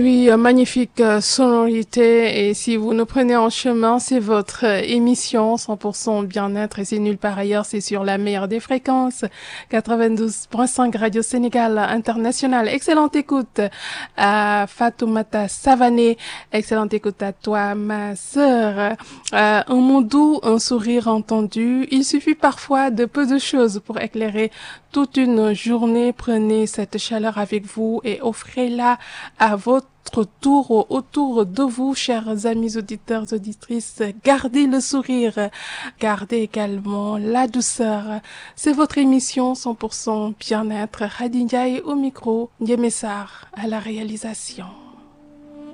Oui, magnifique sonorité. Et si vous nous prenez en chemin, c'est votre émission 100% bien-être et c'est nulle part ailleurs. C'est sur la meilleure des fréquences, 92.5 Radio Sénégal International. Excellente écoute à Fatoumata Savané. Excellente écoute à toi, ma sœur. Un mot doux, un sourire entendu. Il suffit parfois de peu de choses pour éclairer toute une journée. Prenez cette chaleur avec vous et offrez-la à votre tour autour de vous, chers amis auditeurs, auditrices. Gardez le sourire, gardez également la douceur. C'est votre émission 100% bien-être. Khady Ndiaye au micro, Ndiémé Sarr à la réalisation.